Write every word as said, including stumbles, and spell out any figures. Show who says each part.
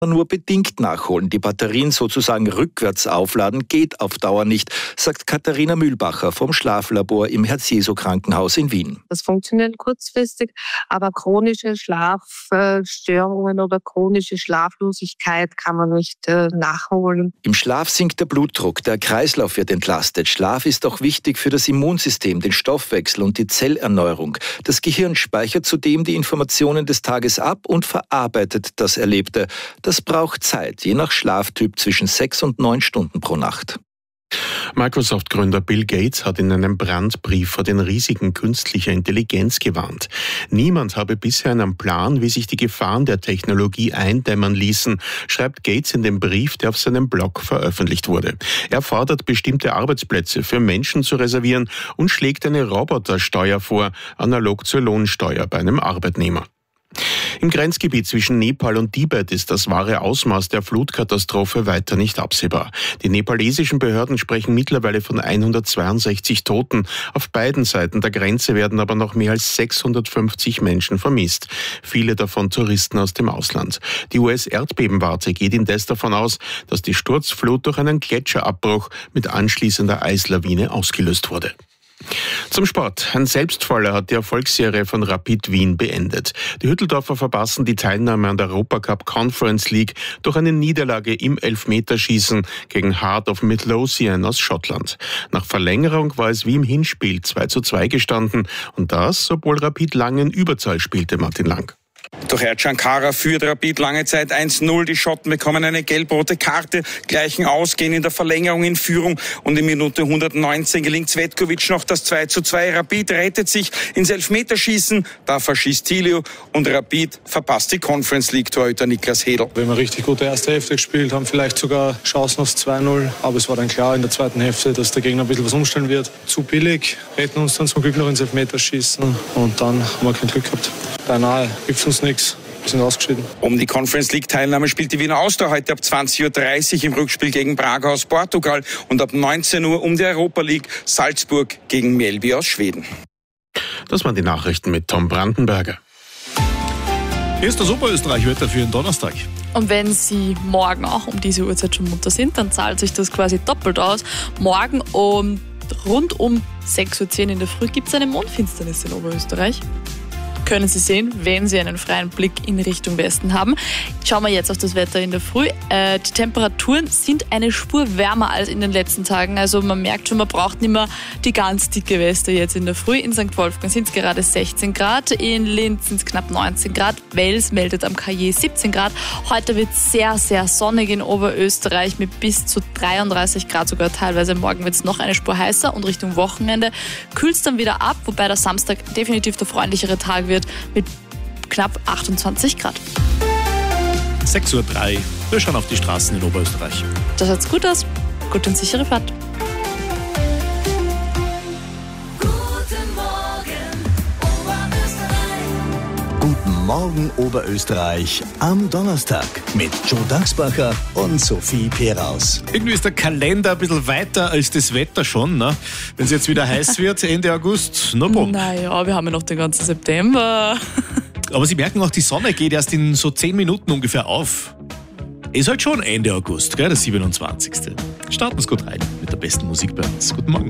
Speaker 1: nur bedingt nachholen. Die Batterien sozusagen rückwärts aufladen geht auf Dauer nicht, sagt Katharina Mühlbacher vom Schlaflabor im Herz-Jesu-Krankenhaus in Wien.
Speaker 2: Das funktioniert kurzfristig, aber chronische Schlafstörungen oder chronische Schlaflosigkeit kann man nicht äh, nachholen.
Speaker 1: Im Schlaf sinkt der Blutdruck, der Kreislauf wird entlastet. Schlaf ist auch wichtig für das Immunsystem, den Stoffwechsel und die Zellerneuerung. Das Gehirn speichert zudem die Informationen des Tages ab und verarbeitet das Erlebte. Das braucht Zeit, je nach Schlaftyp zwischen sechs und neun Stunden pro Nacht.
Speaker 3: Microsoft-Gründer Bill Gates hat in einem Brandbrief vor den Risiken künstlicher Intelligenz gewarnt. Niemand habe bisher einen Plan, wie sich die Gefahren der Technologie eindämmen ließen, schreibt Gates in dem Brief, der auf seinem Blog veröffentlicht wurde. Er fordert, bestimmte Arbeitsplätze für Menschen zu reservieren und schlägt eine Robotersteuer vor, analog zur Lohnsteuer bei einem Arbeitnehmer. Im Grenzgebiet zwischen Nepal und Tibet ist das wahre Ausmaß der Flutkatastrophe weiter nicht absehbar. Die nepalesischen Behörden sprechen mittlerweile von hundertzweiundsechzig Toten. Auf beiden Seiten der Grenze werden aber noch mehr als sechshundertfünfzig Menschen vermisst. Viele davon Touristen aus dem Ausland. Die U S-Erdbebenwarte geht indes davon aus, dass die Sturzflut durch einen Gletscherabbruch mit anschließender Eislawine ausgelöst wurde. Zum Sport. Ein Selbstfaller hat die Erfolgsserie von Rapid Wien beendet. Die Hütteldorfer verpassen die Teilnahme an der Europacup Conference League durch eine Niederlage im Elfmeterschießen gegen Heart of Midlothian aus Schottland. Nach Verlängerung war es wie im Hinspiel zwei zu zwei gestanden und das, obwohl Rapid lange in Überzahl spielte, Martin Lang.
Speaker 4: Durch Erdschankara führt Rapid lange Zeit eins null. Die Schotten bekommen eine gelb-rote Karte, gleichen aus, gehen in der Verlängerung in Führung und in Minute hundertneunzehn gelingt Cvetkovic noch das zwei zu zwei. Rapid rettet sich ins Elfmeterschießen, da verschießt Tilio und Rapid verpasst die Conference League-Torhüter Niklas Hedl.
Speaker 5: Wir haben eine richtig gute erste Hälfte gespielt, haben vielleicht sogar Chancen aufs zwei null, aber es war dann klar in der zweiten Hälfte, dass der Gegner ein bisschen was umstellen wird. Zu billig, retten uns dann zum Glück noch ins Elfmeterschießen und dann haben wir kein Glück gehabt. Beinahe gibt's uns nichts. Wir sind ausgeschieden.
Speaker 4: Um die Conference League-Teilnahme spielt die Wiener Austria heute ab zwanzig Uhr dreißig im Rückspiel gegen Braga aus Portugal und ab neunzehn Uhr um die Europa League Salzburg gegen Mjällby aus Schweden.
Speaker 3: Das waren die Nachrichten mit Tom Brandenberger.
Speaker 6: Hier ist das Oberösterreich-Wetter für den Donnerstag.
Speaker 7: Und wenn Sie morgen auch um diese Uhrzeit schon munter sind, dann zahlt sich das quasi doppelt aus. Morgen um rund um sechs Uhr zehn in der Früh gibt es eine Mondfinsternis in Oberösterreich. Können Sie sehen, wenn Sie einen freien Blick in Richtung Westen haben. Schauen wir jetzt auf das Wetter in der Früh. Äh, die Temperaturen sind eine Spur wärmer als in den letzten Tagen. Also man merkt schon, man braucht nicht mehr die ganz dicke Weste jetzt in der Früh. In Sankt Wolfgang sind es gerade sechzehn Grad, in Linz sind es knapp neunzehn Grad, Wels meldet am K J siebzehn Grad. Heute wird es sehr, sehr sonnig in Oberösterreich mit bis zu dreiunddreißig Grad sogar teilweise. Morgen wird es noch eine Spur heißer und Richtung Wochenende kühlt es dann wieder ab, wobei der Samstag definitiv der freundlichere Tag wird mit knapp achtundzwanzig Grad.
Speaker 6: sechs Uhr drei. Wir schauen auf die Straßen in Oberösterreich.
Speaker 7: Das schaut gut aus. Gute und sichere Fahrt.
Speaker 8: Guten Morgen Oberösterreich am Donnerstag mit Joe Dachsbacher und Sophie Peraus.
Speaker 6: Irgendwie ist der Kalender ein bisschen weiter als das Wetter schon, ne? Wenn es jetzt wieder heiß wird, Ende August, no bumm.
Speaker 7: Naja, wir haben ja noch den ganzen September.
Speaker 6: Aber Sie merken auch, die Sonne geht erst in so zehn Minuten ungefähr auf. Ist halt schon Ende August, gell, der siebenundzwanzigste Starten Sie gut rein mit der besten Musik bei uns. Guten Morgen.